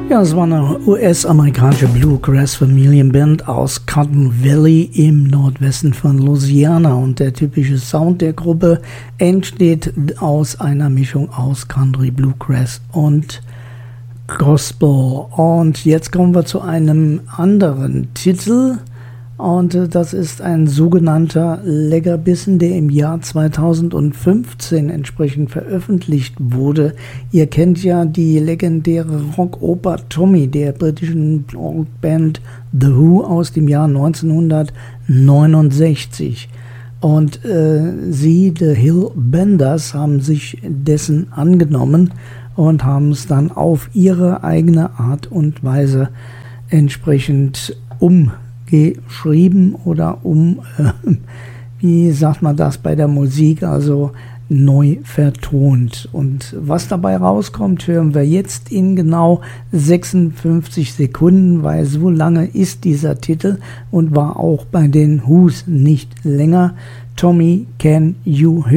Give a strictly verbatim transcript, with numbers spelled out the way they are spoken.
Ja, es war eine U S-amerikanische Bluegrass-Familienband aus Cotton Valley im Nordwesten von Louisiana, und der typische Sound der Gruppe entsteht aus einer Mischung aus Country, Bluegrass und Gospel. Und jetzt kommen wir zu einem anderen Titel, und äh, das ist ein sogenannter Leckerbissen, der im Jahr zweitausendfünfzehn entsprechend veröffentlicht wurde. Ihr kennt ja die legendäre Rockoper Tommy der britischen Band The Who aus dem Jahr neunzehnhundertneunundsechzig. Und äh, sie, The Hill Benders, haben sich dessen angenommen und haben es dann auf ihre eigene Art und Weise entsprechend umgesetzt. geschrieben oder um, äh, wie sagt man das bei der Musik, also neu vertont. Und was dabei rauskommt, hören wir jetzt in genau sechsundfünfzig Sekunden, weil so lange ist dieser Titel und war auch bei den Who's nicht länger. Tommy, Can You Hear?